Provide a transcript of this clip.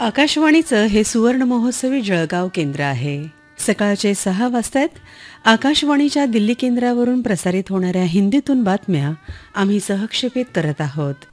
आकाशवाणीचं हे सुवर्ण महोत्सवी जळगाव केंद्र आहे. सकाळचे 6 वाजताच आकाशवाणीच्या दिल्ली केंद्रावरून प्रसारित होणाऱ्या हिंदीतून बातम्या आम्ही सहक्षेपित करत आहोत.